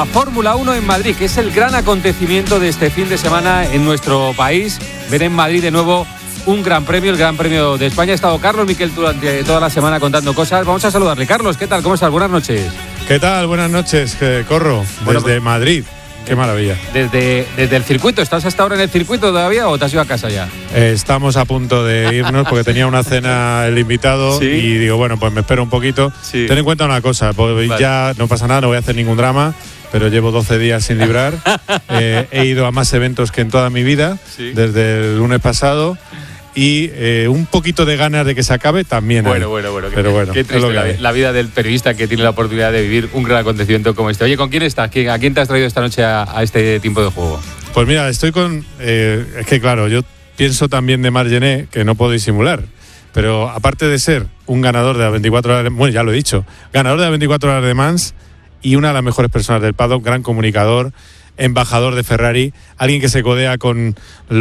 la Fórmula 1 en Madrid, que es el gran acontecimiento de este fin de semana en nuestro país. Ver en Madrid de nuevo un gran premio, el Gran Premio de España. Ha estado Carlos Miquel durante toda la semana contando cosas. Vamos a saludarle. Carlos, ¿qué tal? ¿Cómo estás? Buenas noches. ¿Qué tal? Buenas noches, Corro, desde Madrid. Qué maravilla. Desde el circuito. ¿Estás hasta ahora en el circuito todavía o te has ido a casa ya? Estamos a punto de irnos porque tenía una cena el invitado. ¿Sí? Y digo, bueno, pues me espero un poquito. Sí. Ten en cuenta una cosa, pues vale. Ya no pasa nada, no voy a hacer ningún drama, pero llevo 12 días sin librar. He ido a más eventos que en toda mi vida, ¿sí? Desde el lunes pasado. Y un poquito de ganas de que se acabe también. Bueno. Pero bueno, qué triste la vida del periodista que tiene la oportunidad de vivir un gran acontecimiento como este. Oye, ¿con quién estás? ¿A quién te has traído esta noche a este tiempo de juego? Pues mira, estoy con... es que claro, yo pienso también de Marc Gené, que no puedo disimular. Pero aparte de ser un ganador de las 24 horas... Bueno, ya lo he dicho. Ganador de las 24 horas de Le Mans y una de las mejores personas del paddock, gran comunicador, embajador de Ferrari, alguien que se codea con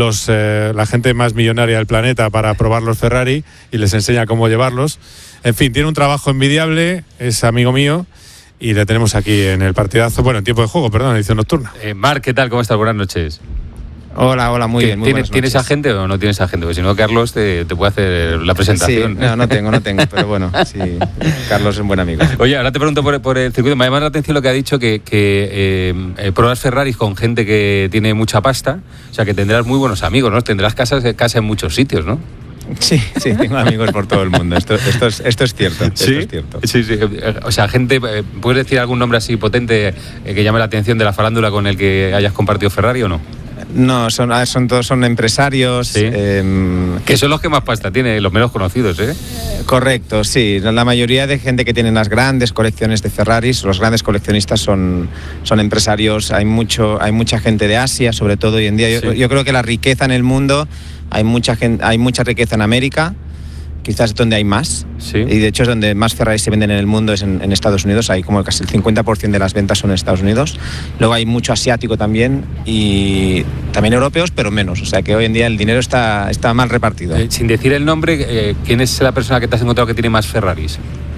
la gente más millonaria del planeta para probar los Ferrari y les enseña cómo llevarlos. En fin, tiene un trabajo envidiable, es amigo mío y le tenemos aquí en el partidazo, bueno, en tiempo de juego, perdón, edición nocturna. Marc, ¿qué tal? ¿Cómo estás? Buenas noches. Hola, muy bien. ¿Tienes agente o no tienes agente? Porque si no, Carlos te puede hacer la presentación. Sí, no tengo, pero bueno, sí, Carlos es un buen amigo. Oye, ahora te pregunto por el circuito. Me llama la atención lo que ha dicho, que pruebas Ferraris con gente que tiene mucha pasta, o sea, que tendrás muy buenos amigos, ¿no? Tendrás casa en muchos sitios, ¿no? Sí, tengo amigos por todo el mundo. Esto es cierto. ¿Sí? Esto es cierto. Sí. O sea, gente, ¿puedes decir algún nombre así potente que llame la atención de la farándula con el que hayas compartido Ferrari o no? No, todos son empresarios. ¿Sí? Que son los que más pasta tienen, los menos conocidos, ¿eh? Correcto, sí. La mayoría de gente que tiene las grandes colecciones de Ferraris, los grandes coleccionistas son empresarios. Hay mucha gente de Asia, sobre todo hoy en día. Yo creo que la riqueza en el mundo, hay mucha riqueza en América. Quizás es donde hay más, sí. Y de hecho es donde más Ferraris se venden en el mundo, es en Estados Unidos. Hay como casi el 50% de las ventas son en Estados Unidos. Luego hay mucho asiático también y también europeos, pero menos. O sea que hoy en día el dinero está mal repartido. Sin decir el nombre, ¿quién es la persona que te has encontrado que tiene más Ferraris?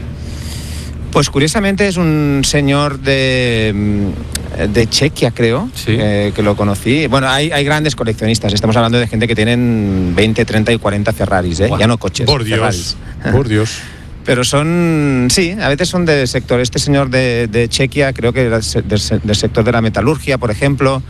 Pues curiosamente es un señor de Chequia, creo, sí. Que lo conocí. Bueno, hay grandes coleccionistas. Estamos hablando de gente que tienen 20, 30 y 40 Ferraris, ¿eh? Ya no coches. Por Dios. Por Dios. Pero a veces son del sector. Este señor de Chequia, creo que del sector de la metalurgia, por ejemplo.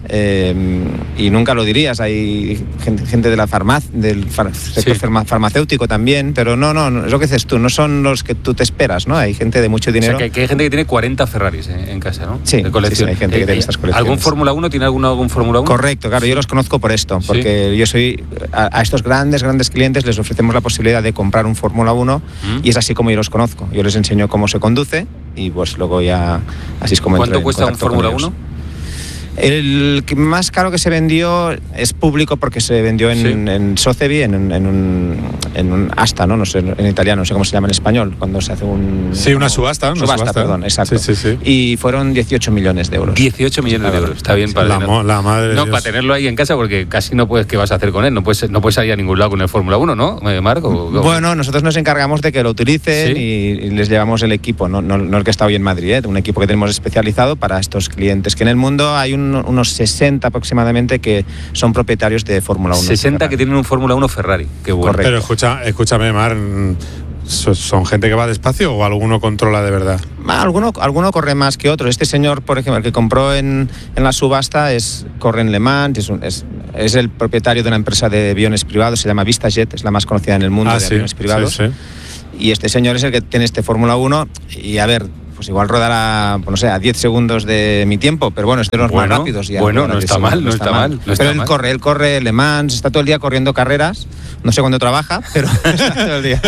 Y nunca lo dirías, hay gente de la del sector farmacéutico también, pero no, es lo que dices tú, no son los que tú te esperas, ¿no? Hay gente de mucho dinero. O sea, que hay gente que tiene 40 Ferraris en casa, ¿no? Sí, de colección. Sí, hay gente que tiene estas colecciones. ¿Algún Fórmula 1? ¿Tiene algún Fórmula 1? Correcto, claro, yo los conozco por esto, porque ¿sí? Yo soy a estos grandes clientes les ofrecemos la posibilidad de comprar un Fórmula 1 y es así como yo los conozco. Yo les enseño cómo se conduce y pues luego ya así es como ¿Cuánto cuesta un Fórmula 1? El más caro que se vendió es público porque se vendió en Sotheby, en un asta, ¿no? No sé, en italiano, no sé cómo se llama en español, cuando se hace un... Sí, una subasta. Perdón, exacto. Sí. Y fueron 18 millones de euros. 18 millones de euros, está bien. Para la madre de Dios. Para tenerlo ahí en casa, porque casi no puedes, ¿qué vas a hacer con él? No puedes salir a ningún lado con el Fórmula 1, ¿no, Marco? Bueno, nosotros nos encargamos de que lo utilicen, ¿sí? y les llevamos el equipo, no el que está hoy en Madrid, un equipo que tenemos especializado para estos clientes, que en el mundo hay unos 60 aproximadamente que son propietarios de Fórmula 1. 60 que tienen un Fórmula 1 Ferrari, qué bueno. Correcto. Pero escúchame, Mar, ¿son gente que va despacio o alguno controla de verdad? Alguno corre más que otro. Este señor, por ejemplo, el que compró en la subasta corre en Le Mans, es el propietario de una empresa de aviones privados, se llama VistaJet, es la más conocida en el mundo de aviones privados. Sí. Y este señor es el que tiene este Fórmula 1 y a ver, pues igual rodará, pues no sé, a 10 segundos de mi tiempo, pero bueno, es de los más rápidos. Ya, no está mal. Pero él corre Le Mans, está todo el día corriendo carreras, no sé cuándo trabaja, pero está todo el día,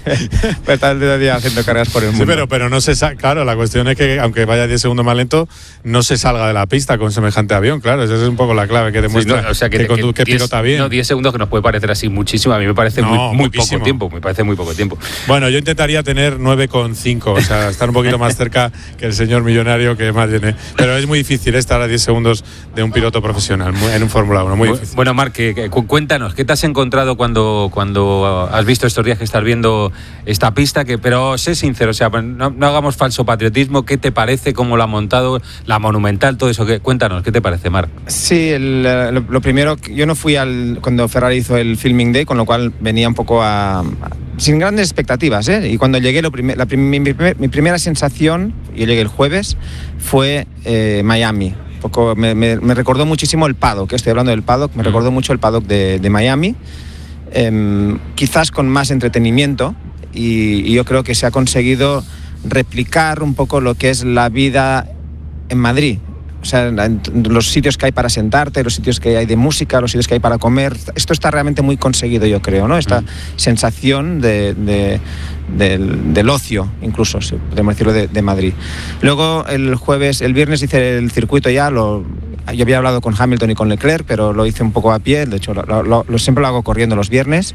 haciendo carreras por el mundo. Sí, pero no claro, la cuestión es que aunque vaya 10 segundos más lento, no se salga de la pista con semejante avión, claro, esa es un poco la clave que demuestra que pilota bien. No, 10 segundos que nos puede parecer así muchísimo, a mí me parece muy poco tiempo, Bueno, yo intentaría tener 9,5, o sea, estar un poquito más cerca que el señor millonario que Margené. Pero es muy difícil estar a 10 segundos de un piloto profesional en un Fórmula 1, muy difícil. Bueno, Marc, cuéntanos, ¿qué te has encontrado cuando has visto estos días que estás viendo esta pista? Pero sé sincero, o sea, no hagamos falso patriotismo. ¿Qué te parece? ¿Cómo lo ha montado? La Monumental, todo eso. Cuéntanos, ¿qué te parece, Marc? Sí, lo primero, yo no fui cuando Ferrari hizo el Filming Day, con lo cual venía un poco sin grandes expectativas, ¿eh? Y cuando llegué, mi primera sensación, yo llegué el jueves, fue Miami. Me recordó muchísimo el paddock, estoy hablando del paddock, me recordó mucho el paddock de Miami, quizás con más entretenimiento, y yo creo que se ha conseguido replicar un poco lo que es la vida en Madrid. O sea, los sitios que hay para sentarte, los sitios que hay de música, los sitios que hay para comer, esto está realmente muy conseguido, yo creo, ¿no? Esta sensación del ocio, incluso, si podemos decirlo, de Madrid. Luego, el viernes hice el circuito ya, yo había hablado con Hamilton y con Leclerc, pero lo hice un poco a pie, de hecho, siempre lo hago corriendo los viernes.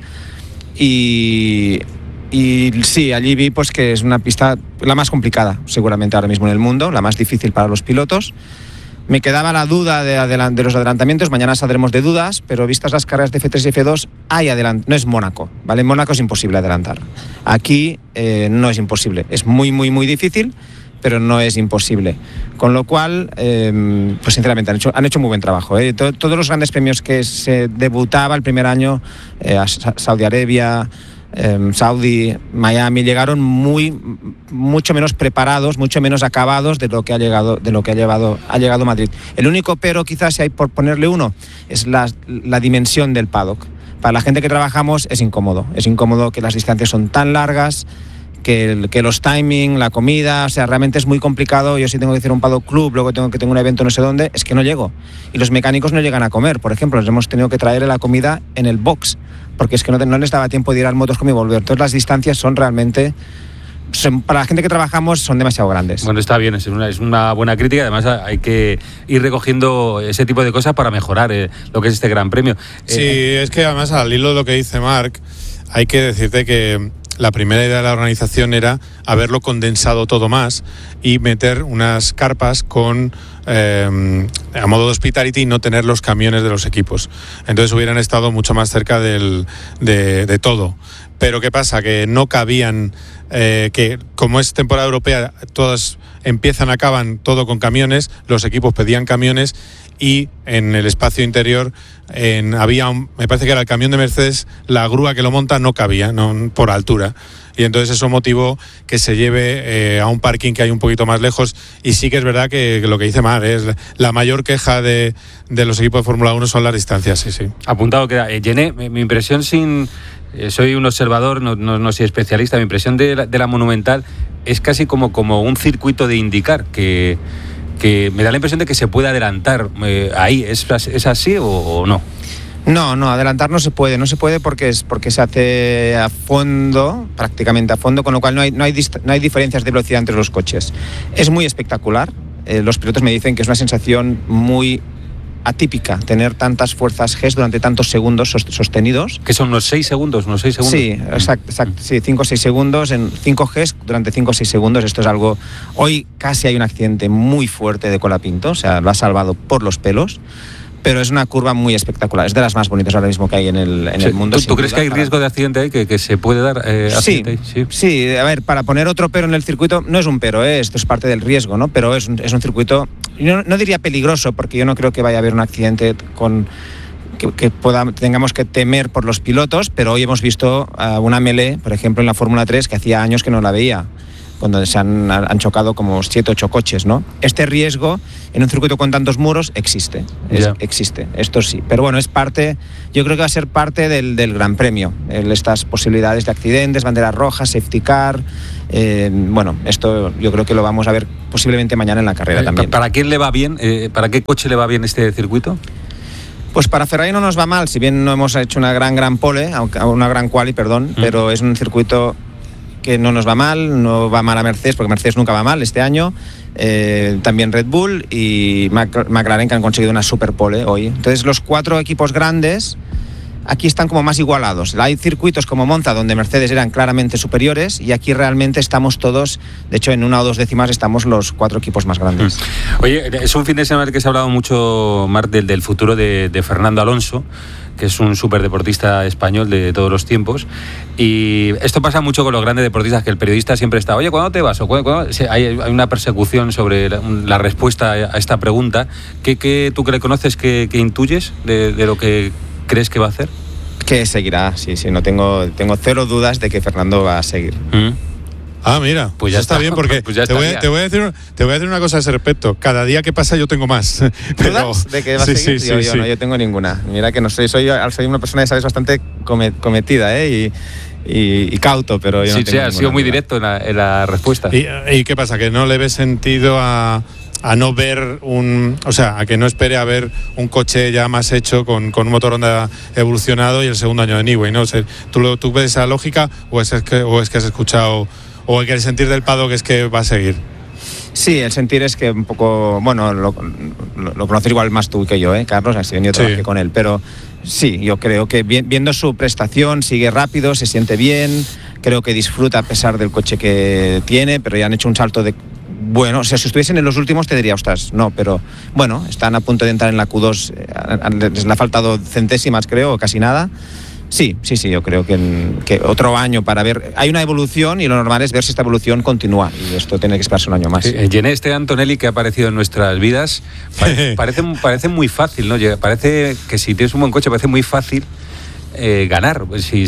Y sí, allí vi pues que es una pista la más complicada, seguramente ahora mismo en el mundo, la más difícil para los pilotos. Me quedaba la duda de los adelantamientos, mañana saldremos de dudas, pero vistas las carreras de F3 y F2, no es Mónaco, ¿vale? En Mónaco es imposible adelantar. Aquí no es imposible, es muy, muy, muy difícil, pero no es imposible. Con lo cual, pues sinceramente han hecho muy buen trabajo, ¿eh? Todos los grandes premios que se debutaba el primer año, Saudi Arabia, Saudi, Miami, llegaron mucho menos preparados, mucho menos acabados de lo que ha llegado Madrid. El único pero, quizás, si hay por ponerle uno, es la dimensión del paddock. Para la gente que trabajamos es incómodo que las distancias son tan largas, que los timing, la comida, o sea, realmente es muy complicado. Yo si tengo que hacer un paddock club, luego tengo un evento no sé dónde, es que no llego. Y los mecánicos no llegan a comer, por ejemplo, les hemos tenido que traer la comida en el box, porque es que no les daba tiempo de ir al motocross y volver. Entonces las distancias son realmente, para la gente que trabajamos, son demasiado grandes. Bueno, está bien, es una buena crítica. Además hay que ir recogiendo ese tipo de cosas para mejorar lo que es este Gran Premio. Sí, es que además, al hilo de lo que dice Marc, hay que decirte que la primera idea de la organización era haberlo condensado todo más y meter unas carpas a modo de hospitality y no tener los camiones de los equipos. Entonces hubieran estado mucho más cerca de todo. Pero ¿qué pasa? Que no cabían, que como es temporada europea, todas acaban todo con camiones, los equipos pedían camiones y en el espacio interior me parece que era el camión de Mercedes, la grúa que lo monta no cabía, no, por altura. Y entonces eso motivó que se lleve a un parking que hay un poquito más lejos. Y sí que es verdad que lo que dice Mar es la mayor queja de los equipos de Fórmula 1 son las distancias, sí. Apuntado queda. Gené, mi impresión soy un observador, no soy especialista, mi impresión de la Monumental es casi como un circuito de IndyCar, que me da la impresión de que se puede adelantar ahí. ¿Es así o no? No, adelantar no se puede porque se hace a fondo, prácticamente a fondo, con lo cual no hay diferencias de velocidad entre los coches. Es muy espectacular. Los pilotos me dicen que es una sensación muy atípica tener tantas fuerzas G durante tantos segundos sostenidos. ¿Que son unos 6 segundos? Sí, exacto, sí, 5 o 6 segundos en 5 Gs durante 5 o 6 segundos. Esto es algo... Hoy casi hay un accidente muy fuerte de Colapinto, o sea, lo ha salvado por los pelos, pero es una curva muy espectacular, es de las más bonitas ahora mismo que hay en el mundo. ¿Tú crees que hay riesgo de accidente ahí, que se puede dar accidente ahí? Sí, a ver, para poner otro pero en el circuito, no es un pero, esto es parte del riesgo, ¿no? Pero es un circuito, no diría peligroso, porque yo no creo que vaya a haber un accidente que tengamos que temer por los pilotos, pero hoy hemos visto una melee, por ejemplo, en la Fórmula 3, que hacía años que no la veía, cuando se han chocado como 7 o 8 coches, ¿no? Este riesgo en un circuito con tantos muros existe, existe, esto sí. Pero bueno, yo creo que va a ser parte del Gran Premio, estas posibilidades de accidentes, banderas rojas, safety car. Bueno, esto yo creo que lo vamos a ver posiblemente mañana en la carrera también. ¿Para quién le va bien? ¿Para qué coche le va bien este circuito? Pues para Ferrari no nos va mal, si bien no hemos hecho una gran pole, una gran quali, perdón, pero es un circuito que no nos va mal, no va mal a Mercedes, porque Mercedes nunca va mal este año, también Red Bull y McLaren, que han conseguido una super pole hoy. Entonces los 4 equipos grandes aquí están como más igualados. Hay circuitos como Monza donde Mercedes eran claramente superiores y aquí realmente estamos todos, de hecho en 1 o 2 décimas estamos los 4 equipos más grandes. Oye, es un fin de semana que se ha hablado mucho, Marc, del futuro de Fernando Alonso, que es un superdeportista español de todos los tiempos, y esto pasa mucho con los grandes deportistas, que el periodista siempre está, oye, ¿cuándo te vas? O ¿cuándo? Hay una persecución sobre la respuesta a esta pregunta. ¿Qué tú que le conoces, qué intuyes de lo que crees que va a hacer? Que seguirá, sí, no tengo 0 dudas de que Fernando va a seguir. Ah, mira, pues ya está bien, porque pues te voy a decir una cosa a ese respecto. Cada día que pasa yo tengo más. ¿Dudas de que va a seguir? Sí, yo no, yo tengo ninguna. Mira que no soy una persona, sabes, bastante cometida, y cauto, pero yo no tengo ha sido muy directo en la respuesta. ¿Y qué pasa? ¿Que no le ves sentido a no ver a que no espere a ver un coche ya más hecho con un motor Honda evolucionado y el segundo año de Newey, ¿no? O sea, ¿tú ves esa lógica o es que has escuchado, o el sentir del paddock es que va a seguir? Sí, el sentir es que un poco, bueno, lo conoces igual más tú que yo, Carlos, así yo trabajé con él, pero sí, yo creo que viendo su prestación, sigue rápido, se siente bien, creo que disfruta a pesar del coche que tiene, pero ya han hecho un salto de... Bueno, o sea, si estuviesen en los últimos te diría, ostras, no, pero bueno, están a punto de entrar en la Q2, les ha faltado centésimas, creo, o casi nada. Sí, yo creo que otro año para ver... Hay una evolución y lo normal es ver si esta evolución continúa, y esto tiene que esperarse un año más. Jenné, Antonelli que ha aparecido en nuestras vidas, parece muy fácil, ¿no? Parece que si tienes un buen coche parece muy fácil ganar.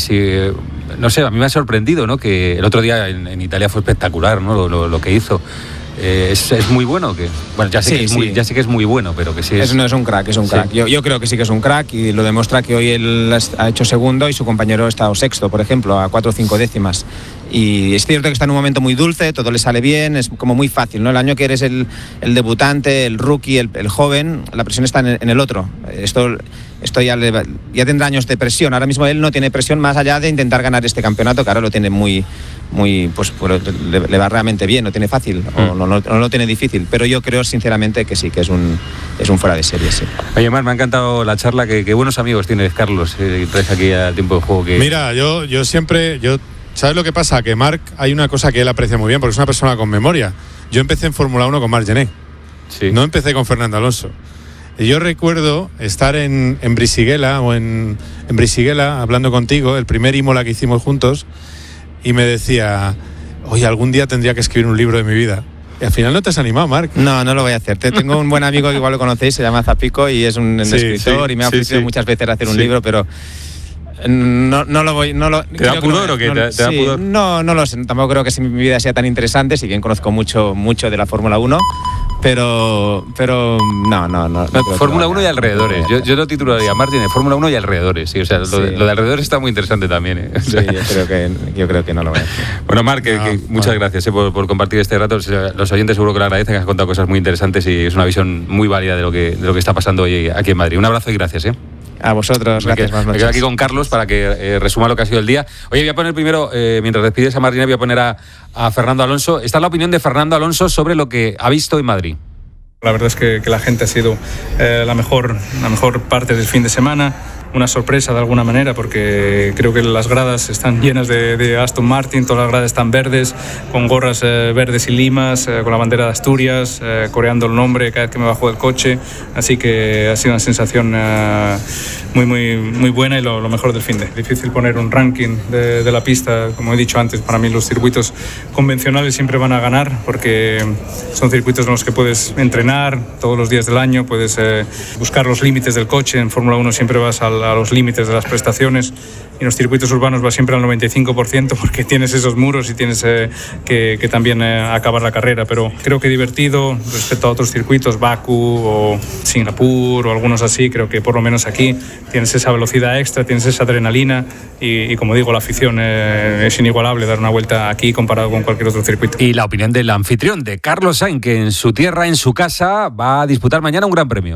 No sé, a mí me ha sorprendido, ¿no? Que el otro día en Italia fue espectacular, ¿no? Lo que hizo. Es muy bueno, que bueno, ya sé que es muy bueno, pero que sí es... No es un crack, es un crack. Yo creo que sí que es un crack, y lo demuestra que hoy él ha hecho segundo y su compañero ha estado sexto, por ejemplo, a 4 o 5 décimas. Y es cierto que está en un momento muy dulce, todo le sale bien, es como muy fácil, ¿no? El año que eres el debutante, el rookie, el joven, la presión está en el otro. Esto ya tendrá años de presión. Ahora mismo él no tiene presión más allá de intentar ganar este campeonato, que ahora lo tiene muy pues le va realmente bien, no tiene fácil, o no lo tiene difícil, pero yo creo sinceramente que sí, que es un fuera de serie, sí. Oye, Marc, me ha encantado la charla, que buenos amigos tienes, Carlos, traes aquí a Tiempo de Juego. Mira, yo siempre... ¿Sabes lo que pasa? Que Marc, hay una cosa que él aprecia muy bien, porque es una persona con memoria. Yo empecé en Fórmula 1 con Marc Gené. Sí. No empecé con Fernando Alonso. Y yo recuerdo estar en Brisighella, hablando contigo, el primer Imola que hicimos juntos, y me decía, oye, algún día tendría que escribir un libro de mi vida. Y al final no te has animado, Marc. No lo voy a hacer. Tengo un buen amigo que igual lo conocéis, se llama Zapico, y es un escritor, y me ha ofrecido muchas veces hacer un libro, pero... No lo voy. ¿Te da pudor o qué? ¿Te da pudor? No lo sé. Tampoco creo que mi vida sea tan interesante, si bien conozco mucho de la Fórmula 1. Pero no. Fórmula 1 y alrededores. Yo lo titularía Martin, Fórmula 1 y alrededores. Sí, o sea, lo de alrededores está muy interesante también. O sea, yo creo que no lo voy a hacer. Bueno, Marc, muchas gracias por compartir este rato. Los oyentes seguro que lo agradecen, que has contado cosas muy interesantes y es una visión muy válida de lo que está pasando hoy aquí en Madrid. Un abrazo y gracias. A vosotros, gracias. Me quedo aquí con Carlos para que resuma lo que ha sido el día. Oye, voy a poner primero, mientras despides a Martina, voy a poner a Fernando Alonso. Esta es la opinión de Fernando Alonso sobre lo que ha visto en Madrid. La verdad es que la gente ha sido la mejor parte del fin de semana. Una sorpresa de alguna manera, porque creo que las gradas están llenas de Aston Martin, todas las gradas están verdes, con gorras verdes y limas, con la bandera de Asturias, coreando el nombre cada vez que me bajo del coche, así que ha sido una sensación muy buena y lo mejor del fin de. Difícil poner un ranking de la pista, como he dicho antes, para mí los circuitos convencionales siempre van a ganar, porque son circuitos en los que puedes entrenar todos los días del año, puedes buscar los límites del coche. En Fórmula 1 siempre vas a los límites de las prestaciones, y en los circuitos urbanos vas siempre al 95%, porque tienes esos muros y tienes que también acabar la carrera, pero creo que divertido respecto a otros circuitos, Bakú o Singapur o algunos así. Creo que por lo menos aquí tienes esa velocidad extra, tienes esa adrenalina y como digo, la afición es inigualable dar una vuelta aquí comparado con cualquier otro circuito. Y la opinión del anfitrión, de Carlos Sainz, que en su tierra, en su casa, va a disputar mañana un gran premio.